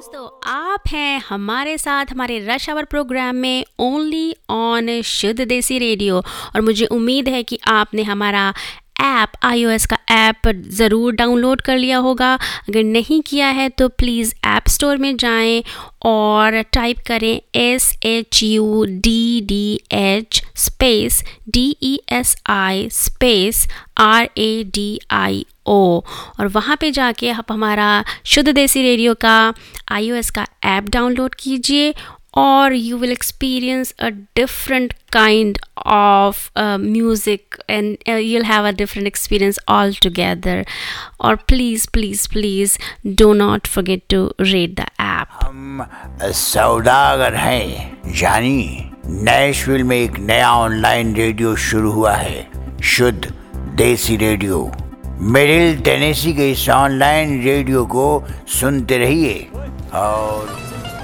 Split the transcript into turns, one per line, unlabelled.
दोस्तों, आप हैं हमारे साथ हमारे रश आवर प्रोग्राम में ओनली ऑन शुद्ध देसी रेडियो। और मुझे उम्मीद है कि आपने हमारा ऐप iOS का ऐप ज़रूर डाउनलोड कर लिया होगा। अगर नहीं किया है तो प्लीज़ ऐप स्टोर में जाएं और टाइप करें SHUDDH space DESI space RADIO और वहाँ पे जाके आप हमारा शुद्ध देसी रेडियो का iOS का ऐप डाउनलोड कीजिए और you will experience a different kind of music and you'll have a different experience altogether. और please do not forget to rate the app.
हम सौदागर हैं जानी। नैशविल में एक नया ऑनलाइन रेडियो शुरू हुआ है, शुद्ध देसी रेडियो। मिडिल टेनेसी के इस ऑनलाइन रेडियो को सुनते रहिए और